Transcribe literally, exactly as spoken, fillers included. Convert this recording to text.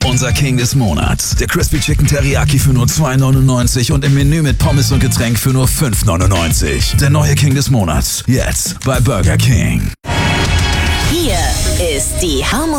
Unser King des Monats. Der Crispy Chicken Teriyaki für nur zwei neunundneunzig und im Menü mit Pommes und Getränk für nur fünf neunundneunzig. Der neue King des Monats. Jetzt bei Burger King. Hier ist die Harmony